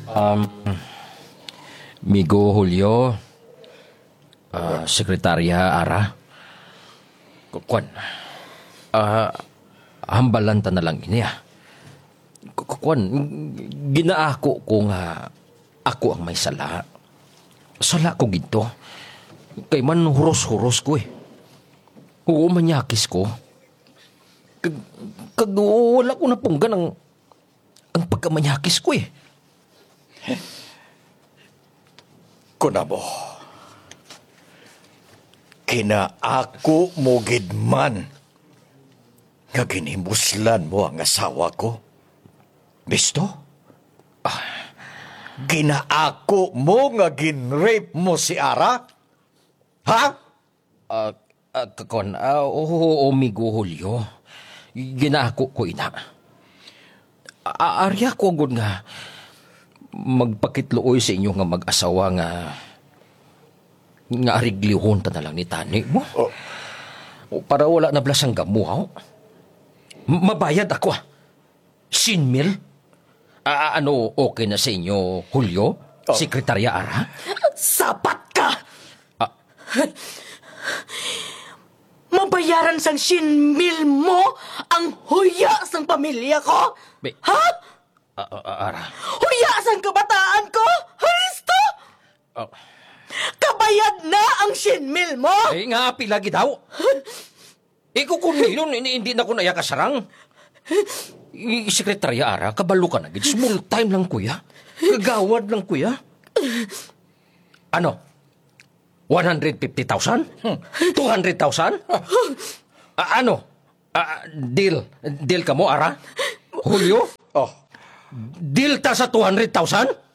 Um, Migo Julio, Sekretarya Ara, Kwan, hambalan ta na lang ini Kwan, ginaako ko nga ako ang may sala. Sala ko ginto. Kay man huros-huros ko eh. Oo, manyakis ko. Kag wala ko na punggan ang pagkamanyakis ko eh. Kunabo, kinaako mo gidman nga ginhimuslan mo ang asawa ko. Bisto? Ginaako mo nga ginrape mo si Ara? Ha? Oo, Migo Julio. Ginako ko ina. Arya ko agad nga magpakitlooy sa inyo nga mag-asawa nga ariglihon ta na lang ni tani mo. Para wala na blasang gamuhaw. Mabayad ako Sinmil? Ano okay na sa inyo, Julio? Sekretarya Ara? Sapat ka! Mabayaran sang 100,000 mo ang huya sang pamilya ko? Ha? Ara? Huya sang kabataan ko? Haristo? Kabayad na ang 100,000 mo? Nga pilagi daw. Ikaw kung hindi na ko naya kasarang. Sekretarya Ara, kabalo ka na. Small time lang, kuya. Kagawad lang, kuya. Ano? 150,000? 200,000? Ano? Deal ka mo, Ara? Julio? Deal ta sa 200,000?